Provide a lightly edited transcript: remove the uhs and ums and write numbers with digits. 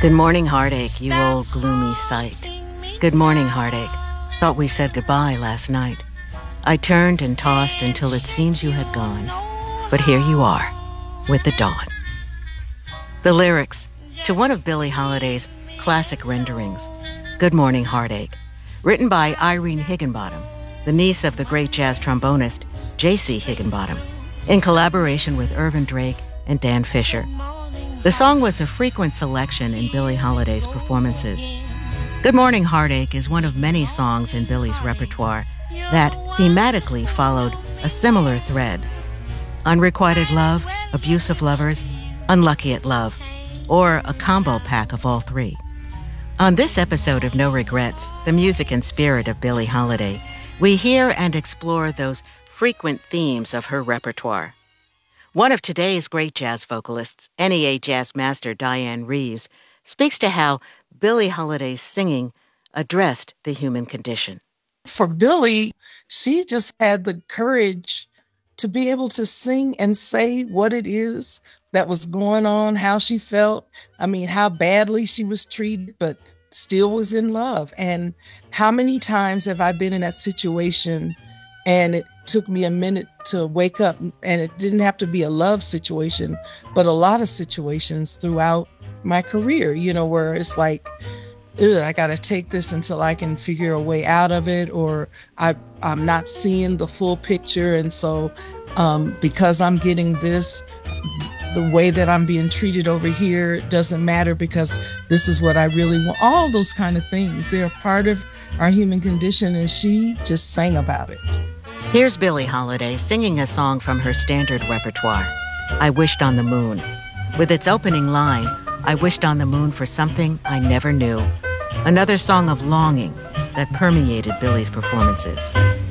Good morning, heartache, you old gloomy sight. Good morning, heartache. Thought we said goodbye last night. I turned and tossed until it seems you had gone. But here you are, with the dawn. The lyrics to one of Billie Holiday's classic renderings, Good Morning, Heartache, written by Irene Higginbottom, the niece of the great jazz trombonist J.C. Higginbottom, in collaboration with Irvin Drake and Dan Fisher. The song was a frequent selection in Billie Holiday's performances. Good Morning, Heartache is one of many songs in Billie's repertoire that thematically followed a similar thread. Unrequited love, abusive lovers, unlucky at love, or a combo pack of all three. On this episode of No Regrets, the music and spirit of Billie Holiday, we hear and explore those frequent themes of her repertoire. One of today's great jazz vocalists, NEA jazz master Dianne Reeves, speaks to how Billie Holiday's singing addressed the human condition. For Billie, she just had the courage to be able to sing and say what it is that was going on, how she felt. I mean, how badly she was treated, but still was in love. And how many times have I been in that situation and it took me a minute to wake up, and it didn't have to be a love situation, but a lot of situations throughout my career, where it's like, I got to take this until I can figure a way out of it, or I'm not seeing the full picture. And so because I'm getting this, the way that I'm being treated over here doesn't matter because this is what I really want. All those kind of things, they're a part of our human condition, and she just sang about it. Here's Billie Holiday singing a song from her standard repertoire, I Wished on the Moon. With its opening line, I wished on the moon for something I never knew. Another song of longing that permeated Billie's performances.